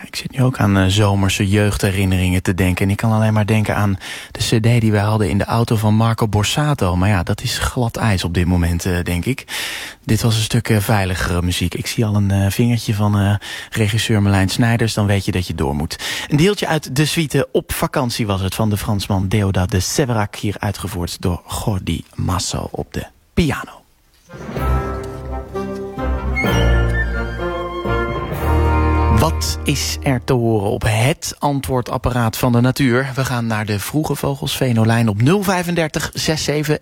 Ik zit nu ook aan zomerse jeugdherinneringen te denken. En ik kan alleen maar denken aan de cd die wij hadden in de auto van Marco Borsato. Maar ja, dat is glad ijs op dit moment, denk ik. Dit was een stuk veiligere muziek. Ik zie al een vingertje van regisseur Marlijn Snijders. Dan weet je dat je door moet. Een deeltje uit de suite Op vakantie was het van de Fransman Deodat de Séverac. Hier uitgevoerd door Jordi Masso op de piano. Wat is er te horen op het antwoordapparaat van de natuur? We gaan naar de vroege vogels Venolijn op 035 67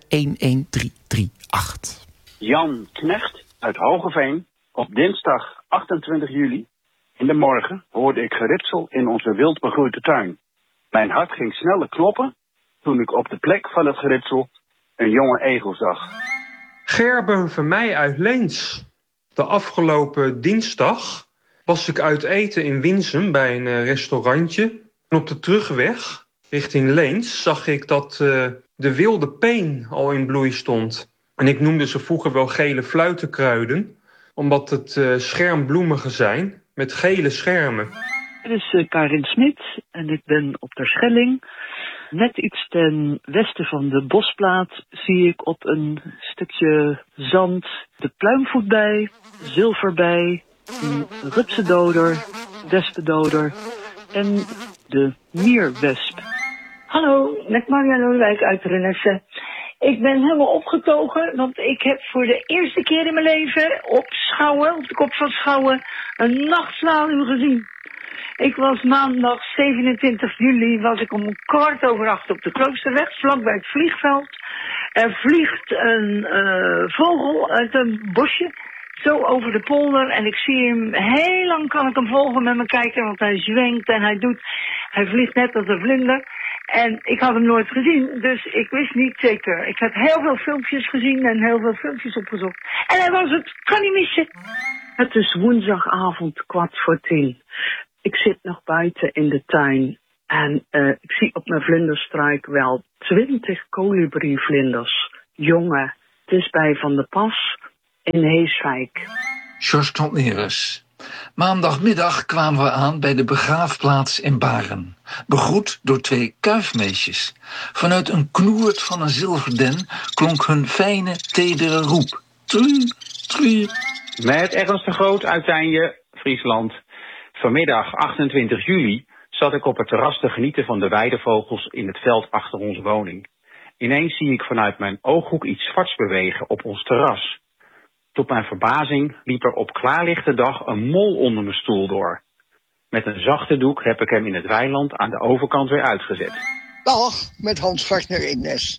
11338. Jan Knecht uit Hogeveen. Op dinsdag 28 juli in de morgen hoorde ik geritsel in onze wild begroeide tuin. Mijn hart ging sneller kloppen toen ik op de plek van het geritsel een jonge egel zag. Gerben Vermeij uit Leens. De afgelopen dinsdag was ik uit eten in Winsum bij een restaurantje. En op de terugweg richting Leens zag ik dat de wilde peen al in bloei stond. En ik noemde ze vroeger wel gele fluitenkruiden, omdat het schermbloemige zijn met gele schermen. Dit is Karin Smit en ik ben op Terschelling. Net iets ten westen van de bosplaat zie ik op een stukje zand de pluimvoetbij, zilverbij, een rupsendoder, wespendoder en de mierwesp. Hallo, met Maria Lodewijk uit Renesse. Ik ben helemaal opgetogen, want ik heb voor de eerste keer in mijn leven op Schouwen, op de kop van Schouwen, een nachtzwaluw gezien. Ik was maandag 27 juli, was ik om 7:15 op de Kloosterweg, vlakbij het vliegveld. Er vliegt een vogel uit een bosje, zo over de polder. En ik zie hem, heel lang kan ik hem volgen met mijn kijker, want hij zwenkt en hij vliegt net als een vlinder. En ik had hem nooit gezien, dus ik wist niet zeker. Ik heb heel veel filmpjes gezien en heel veel filmpjes opgezocht. En hij was het, kan niet missen. Het is woensdagavond 9:15. Ik zit nog buiten in de tuin en ik zie op mijn vlinderstruik wel 20 kolibrievlinders. Jongen, het is bij Van der Pas in Heeswijk. George Tontneres. Maandagmiddag kwamen we aan bij de begraafplaats in Baren. Begroet door 2 kuifmeisjes. Vanuit een knoert van een zilverden klonk hun fijne, tedere roep. Tru, tru. Met Ernst de Groot uit Tijnje, Friesland. Vanmiddag 28 juli zat ik op het terras te genieten van de weidevogels in het veld achter onze woning. Ineens zie ik vanuit mijn ooghoek iets zwarts bewegen op ons terras. Tot mijn verbazing liep er op klaarlichte dag een mol onder mijn stoel door. Met een zachte doek heb ik hem in het weiland aan de overkant weer uitgezet. Dag, met Hans Vartner in Nes.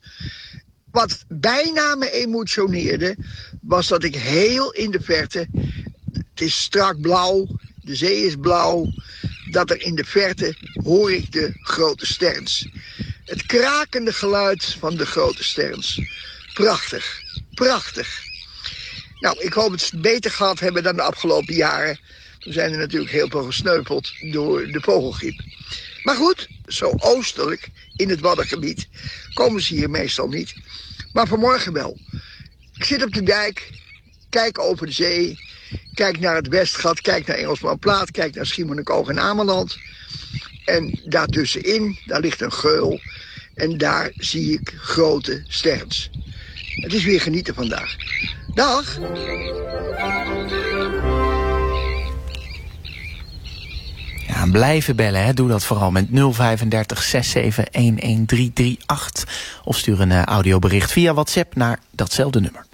Wat bijna me emotioneerde, was dat ik heel in de verte, het is strak blauw, de zee is blauw, dat er in de verte hoor ik de grote sterns. Het krakende geluid van de grote sterns. Prachtig, prachtig. Nou, ik hoop het ze beter gehad hebben dan de afgelopen jaren. Toen zijn er natuurlijk heel veel gesneuveld door de vogelgriep. Maar goed, zo oostelijk in het Waddengebied komen ze hier meestal niet. Maar vanmorgen wel. Ik zit op de dijk, kijk over de zee, kijk naar het Westgat, kijk naar Engelsmanplaat, kijk naar Schiermonnikoog en Ameland. En daartussenin, daar ligt een geul en daar zie ik grote sterns. Het is weer genieten vandaag. Dag! Ja, blijven bellen, hè. Doe dat vooral met 035 67 11338. Of stuur een audiobericht via WhatsApp naar datzelfde nummer.